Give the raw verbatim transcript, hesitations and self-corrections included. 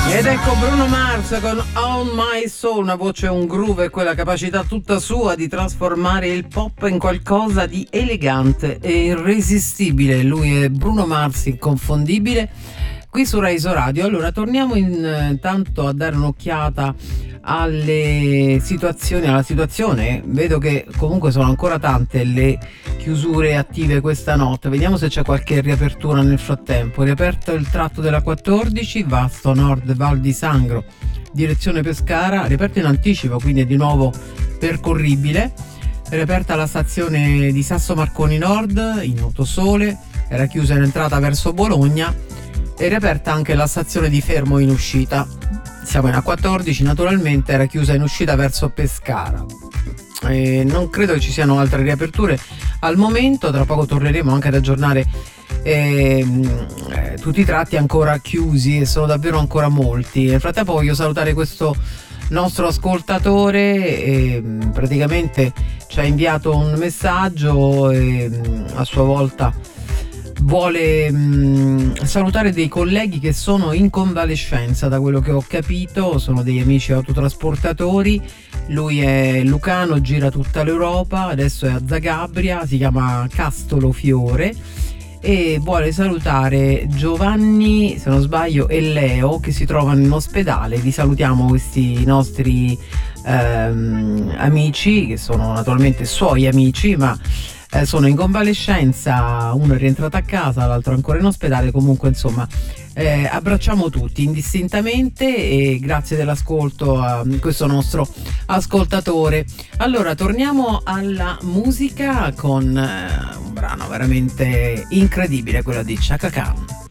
Ed ecco Bruno Mars con On My Soul, una voce, un groove e quella capacità tutta sua di trasformare il pop in qualcosa di elegante e irresistibile. Lui è Bruno Mars, inconfondibile, qui su Reiso Radio. Allora torniamo intanto a dare un'occhiata alle situazioni, alla situazione. Vedo che comunque sono ancora tante le chiusure attive questa notte. Vediamo se c'è qualche riapertura nel frattempo. Riaperto il tratto della quattordici, Vasto Nord Val di Sangro, direzione Pescara, riaperto in anticipo, quindi è di nuovo percorribile. Riaperta la stazione di Sasso Marconi Nord in Autosole, era chiusa in entrata verso Bologna, e riaperta anche la stazione di Fermo in uscita. Siamo in A quattordici, naturalmente era chiusa in uscita verso Pescara. E non credo che ci siano altre riaperture al momento. Tra poco torneremo anche ad aggiornare eh, eh, tutti i tratti ancora chiusi, e sono davvero ancora molti. Nel frattempo voglio salutare questo nostro ascoltatore, e praticamente ci ha inviato un messaggio e a sua volta vuole mh, salutare dei colleghi che sono in convalescenza. Da quello che ho capito sono degli amici autotrasportatori. Lui è lucano, gira tutta l'Europa, adesso è a Zagabria, si chiama Castolo Fiore, e vuole salutare Giovanni, se non sbaglio, e Leo, che si trovano in ospedale. Vi salutiamo questi nostri ehm, amici, che sono naturalmente suoi amici, ma Eh, sono in convalescenza. Uno è rientrato a casa, l'altro ancora in ospedale. Comunque insomma eh, abbracciamo tutti indistintamente, e grazie dell'ascolto a questo nostro ascoltatore. Allora torniamo alla musica con eh, un brano veramente incredibile, quello di Chaka Khan.